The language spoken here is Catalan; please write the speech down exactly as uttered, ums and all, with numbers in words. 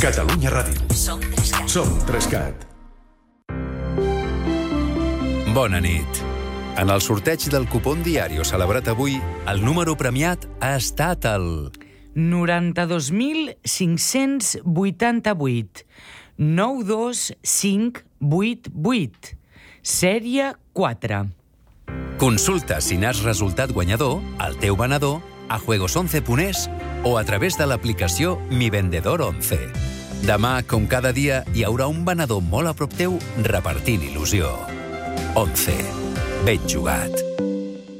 Catalunya Ràdio. Som Trescat. Som Trescat. Bona nit. En el sorteig del cupón Diario celebrat avui, el número premiat ha estat el... noranta-dos mil cinc-cents vuitanta-vuit, nou dos cinc vuit vuit, sèrie quatre. Consulta si n'has resultat guanyador, al teu venedor, a juegos once punt es o a través de l'aplicació Mi Vendedor once. Demà, com cada dia, hi haurà un venedor molt a prop teu repartint il·lusió. once. Ben jugat.